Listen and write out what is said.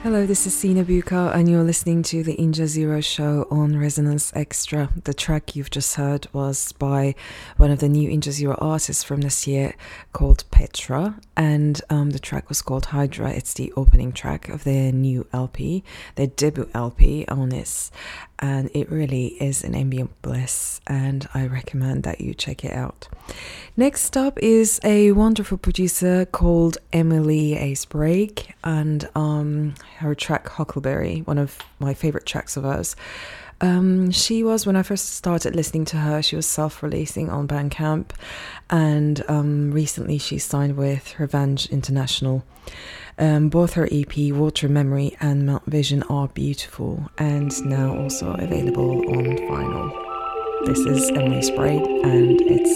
Hello, this is Sina Buka, and you're listening to the Inja Zero show on Resonance Extra. The track you've just heard was by one of the new Inja Zero artists from this year called Petra, and the track was called Hydra. It's the opening track of their new LP, their debut LP, Onis, and it really is an ambient bliss, and I recommend that you check it out. Next up is a wonderful producer called Emily Acebrake, and her track Huckleberry, one of my favorite tracks of hers. She was, when I first started listening to her, she was self-releasing on Bandcamp, and recently she signed with Revenge International. Both her EP Water Memory and Mount Vision are beautiful and now also available on vinyl. This is Emily Sprague, and it's